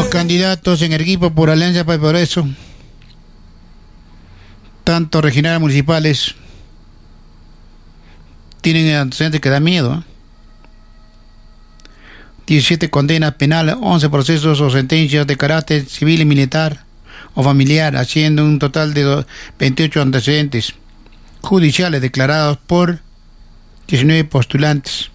candidatos en equipo por Alianza para el Progreso, tanto regionales municipales, tienen antecedentes que da miedo, ¿eh? 17 condenas penales, 11 procesos o sentencias de carácter civil y militar o familiar, haciendo un total de 28 antecedentes judiciales declarados por 19 postulantes.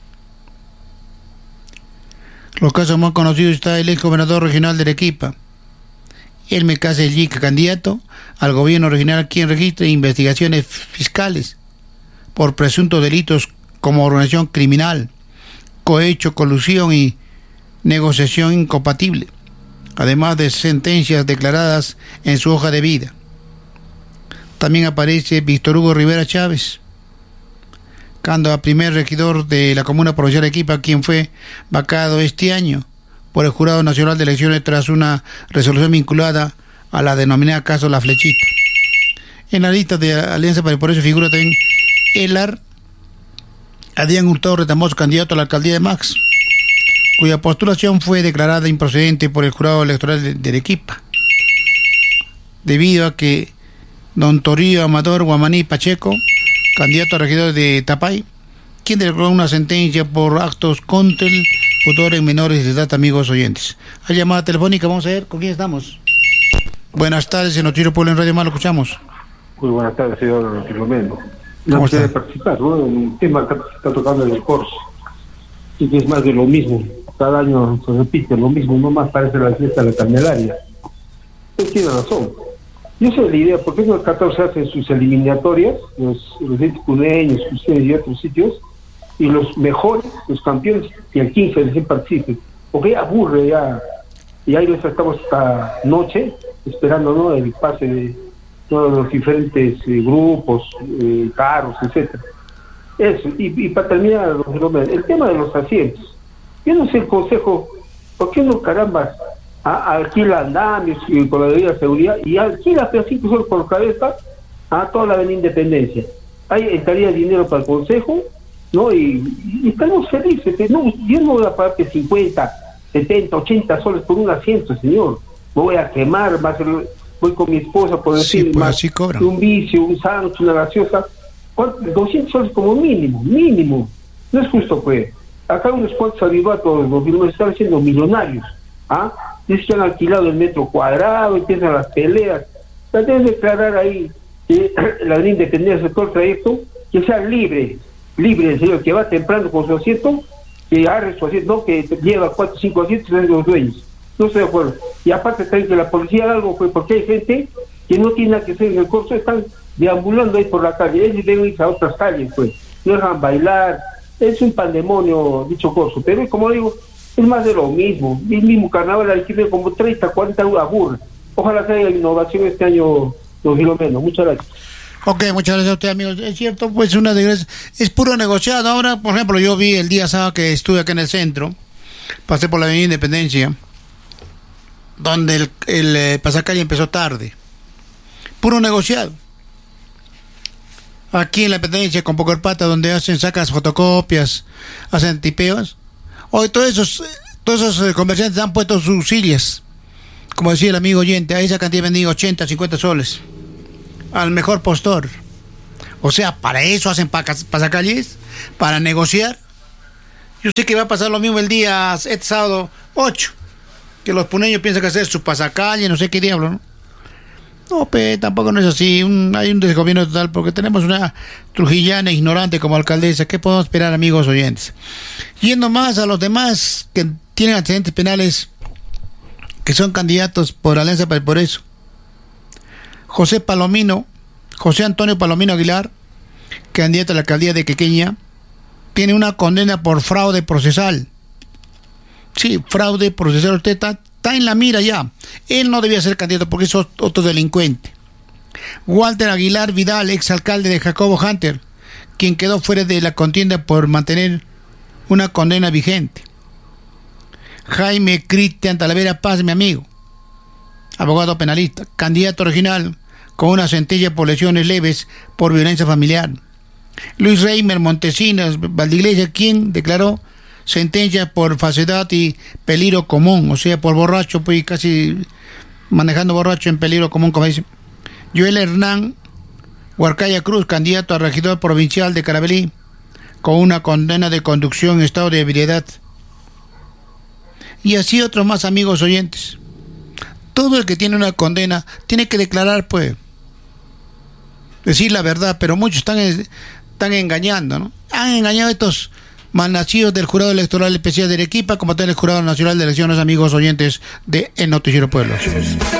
Los casos más conocidos está el ex gobernador regional de Arequipa, Elmer Casellica, candidato al gobierno regional, quien registra investigaciones fiscales por presuntos delitos como organización criminal, cohecho, colusión y negociación incompatible, además de sentencias declaradas en su hoja de vida. También aparece Víctor Hugo Rivera Chávez, candidato a primer regidor de la Comuna Provincial de Arequipa, quien fue vacado este año por el Jurado Nacional de Elecciones tras una resolución vinculada a la denominada caso La Flechita. En la lista de Alianza para el Progreso figura también Elar Adrián Hurtado Retamoso, candidato a la alcaldía de Max, cuya postulación fue declarada improcedente por el Jurado Electoral de Arequipa, debido a que don Torío Amador Guamaní Pacheco, candidato a regidor de Tapay, quien declaró una sentencia por actos contra el futuro en menores de edad, amigos oyentes. Hay llamada telefónica, vamos a ver con quién estamos. Buenas tardes, en Noticiero Pueblo en Radio Más, lo escuchamos. Muy buenas tardes, señor Filomeno. ¿Cómo está? Participar, ¿no? Un tema que está tocando en el curso, y que es más de lo mismo. Cada año se repite lo mismo, no más parece la fiesta de la Candelaria. Usted tiene razón. Yo sé la idea, ¿por qué no el 14 hacen sus eliminatorias, los puneños, ustedes y otros sitios, y los mejores, los campeones, que el 15 recién participen? Porque ya aburre, y ahí les estamos esta noche esperando, ¿no?, el pase de todos los diferentes grupos, carros, etcétera. Eso, y para terminar, el tema de los asientos. Yo no sé el consejo, ¿por qué no, caramba, alquila andamios y con la debida seguridad y alquila pedacito solo por cabeza a toda la avenida Independencia? Ahí estaría dinero para el consejo, ¿no? Y estamos felices. No, yo no voy a pagar 50, 70, 80 soles por un asiento, señor. Me voy a quemar, voy con mi esposa, por decir, sí, pues más así cobran. Un vicio, un sándwich, una gaseosa. 200 soles como mínimo. No es justo, pues. Acá unos cuantos avivatos, los firmas están haciendo millonarios. Dicen que han alquilado el metro cuadrado, empiezan las peleas. Deben declarar ahí que la avenida Independencia, todo el trayecto, que sea libre, el señor, que va temprano con su asiento, que agarre su asiento, no que lleva 4 o 5 asientos y los dueños. No estoy de acuerdo. Y aparte también que la policía haga algo, pues, porque hay gente que no tiene nada que hacer en el curso, están deambulando ahí por la calle, ellos deben irse a otras calles, pues, no dejan bailar. Es un pandemonio dicho curso, pero como digo, es más de lo mismo. El mismo carnaval alquiler como 30, 40 aburre. Ojalá que haya innovación este año, don Filomeno. Muchas gracias. Ok, muchas gracias a usted, amigos. Es cierto, pues una desgracia. Es puro negociado. Ahora, por ejemplo, yo vi el día sábado que estuve acá en el centro, pasé por la avenida Independencia, donde el pasacalle empezó tarde. Puro negociado. Aquí en la Independencia, con Pocorpata, donde sacas fotocopias, hacen tipeos. Hoy todos esos comerciantes han puesto sus sillas, como decía el amigo oyente, a esa cantidad vendí 80, 50 soles, al mejor postor. O sea, para eso hacen pasacalles, para negociar. Yo sé que va a pasar lo mismo el día, este sábado 8, que los puneños piensan que hacer su pasacalle, no sé qué diablo, ¿no? No, tampoco no es así. Hay un desgobierno total porque tenemos una trujillana ignorante como alcaldesa. ¿Qué podemos esperar, amigos oyentes? Yendo más a los demás que tienen antecedentes penales, que son candidatos por Alianza para el Progreso. José Antonio Palomino Aguilar, candidato a la alcaldía de Quequeña, tiene una condena por fraude procesal. Sí, fraude procesal. Usted está en la mira ya. Él no debía ser candidato porque es otro delincuente. Walter Aguilar Vidal, exalcalde de Jacobo Hunter, quien quedó fuera de la contienda por mantener una condena vigente. Jaime Cristian Talavera Paz, mi amigo, abogado penalista, candidato regional con una sentencia por lesiones leves por violencia familiar. Luis Reimer Montesinos Valdiglesia, quien declaró sentencia por falsedad y peligro común, o sea, por borracho, pues casi manejando borracho en peligro común, como dice. Joel Hernán Huarcaya Cruz, candidato a regidor provincial de Carabalí, con una condena de conducción en estado de ebriedad. Y así otros más, amigos oyentes. Todo el que tiene una condena tiene que declarar, pues, decir la verdad, pero muchos están engañando, ¿no? Han engañado a estos malnacidos del Jurado Electoral Especial de Arequipa, como tal el Jurado Nacional de Elecciones, amigos oyentes de El Noticiero Pueblo.